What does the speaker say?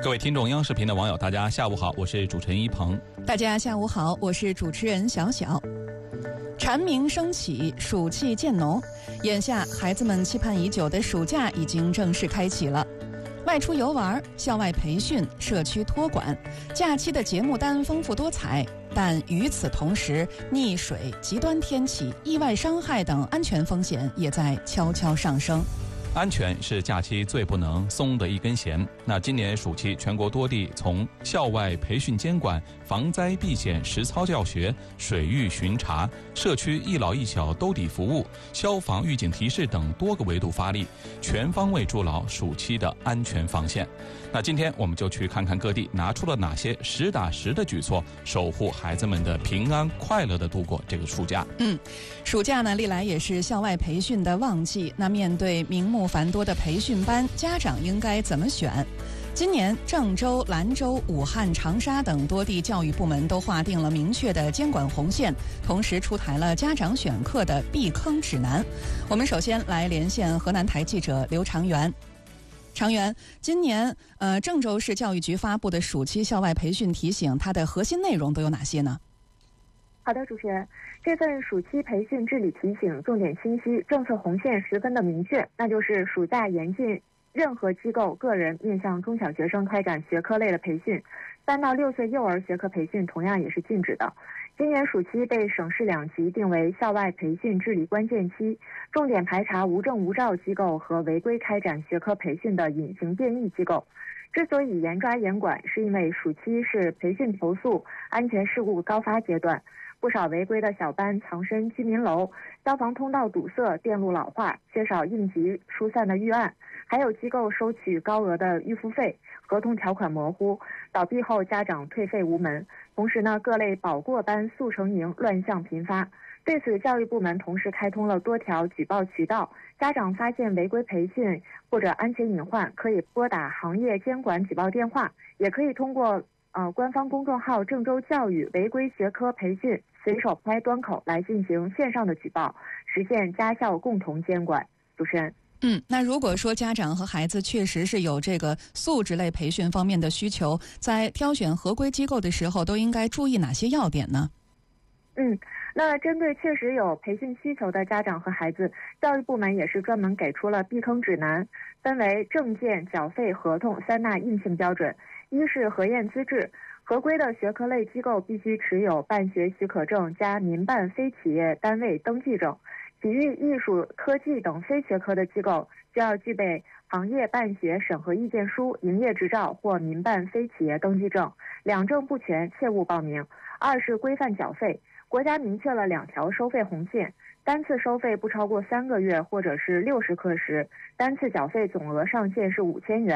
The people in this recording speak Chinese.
各位听众，央视频的网友，大家下午好，我是主持人一鹏。 大家下午好，我是主持人小小。蝉鸣升起，暑气渐浓，眼下孩子们期盼已久的暑假已经正式开启了。外出游玩、校外培训、社区托管，假期的节目单丰富多彩。但与此同时，溺水、极端天气、意外伤害等安全风险也在悄悄上升。 安全是假期最不能松的一根弦。那今年暑期，全国多地从校外培训监管、防灾避险实操教学、水域巡查、社区一老一小兜底服务、消防预警提示等多个维度发力，全方位筑牢暑期的安全防线。那今天我们就去看看各地拿出了哪些实打实的举措，守护孩子们的平安快乐地度过这个暑假。 暑假呢，历来也是校外培训的旺季。那面对名目繁多的培训班，家长应该怎么选？今年郑州、兰州、武汉、长沙等多地教育部门都划定了明确的监管红线，同时出台了家长选课的避坑指南。我们首先来连线河南台记者刘长元。长元，今年郑州市教育局发布的暑期校外培训提醒，它的核心内容都有哪些呢？ 好的，主持人，这份暑期培训治理提醒重点清晰，政策红线十分的明确，那就是暑假严禁任何机构、个人面向中小学生开展学科类的培训，3到6岁幼儿学科培训同样也是禁止的。今年暑期被省市2级定为校外培训治理关键期，重点排查无证无照机构和违规开展学科培训的隐形变异机构。之所以严抓严管，是因为暑期是培训投诉、安全事故高发阶段，不少违规的小班藏身居民楼，消防通道堵塞、电路老化，缺少应急疏散的预案，还有机构收取高额的预付费，合同条款模糊，倒闭后家长退费无门。同时呢，各类保过班、速成营乱象频发。对此，教育部门同时开通了多条举报渠道，家长发现违规培训或者安全隐患，可以拨打行业监管举报电话，也可以通过官方公众号郑州教育违规学科培训随手拍端口来进行线上的举报，实现家校共同监管。主持人。 那如果说家长和孩子确实是有这个素质类培训方面的需求，在挑选合规机构的时候都应该注意哪些要点呢？ 那针对确实有培训需求的家长和孩子，教育部门也是专门给出了避坑指南，分为证件、缴费、合同3大硬性标准。一是核验资质，合规的学科类机构必须持有办学许可证加民办非企业单位登记证，体育、艺术、科技等非学科的机构需要具备行业办学审核意见书、营业执照或民办非企业登记证，2证不全切勿报名。二是规范缴费，国家明确了2条收费红线，单次收费不超过3个月或者是60课时，单次缴费总额上限是5000元。